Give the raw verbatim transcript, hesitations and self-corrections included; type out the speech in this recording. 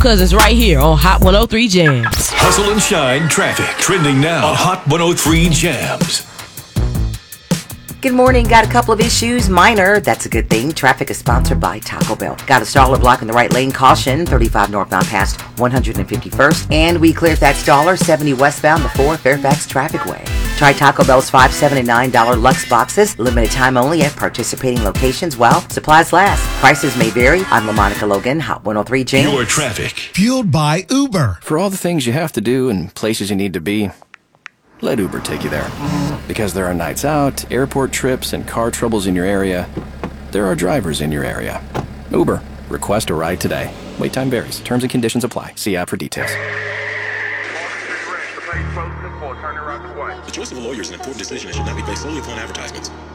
Cause it's right here on Hot one oh three Jams. Hustle and Shine traffic trending now on Hot one oh three Jams. Good morning. Got a couple of issues. Minor. That's a good thing. Traffic is sponsored by Taco Bell. Got a staller block in the right lane. Caution. thirty-five northbound past one hundred fifty-first. And we cleared that staller seventy westbound before Fairfax Traffic Way. Try Taco Bell's five seventy-nine Lux boxes. Limited time only at participating locations while supplies last. Prices may vary. I'm LaMonica Logan. Hot one oh three Jams. Your traffic. Fueled by Uber. For all the things you have to do and places you need to be, let Uber take you there. Because there are nights out, airport trips, and car troubles in your area, there are drivers in your area. Uber. Request a ride today. Wait time varies. Terms and conditions apply. See app for details. The choice of a lawyer is an important decision and should not be based solely upon advertisements.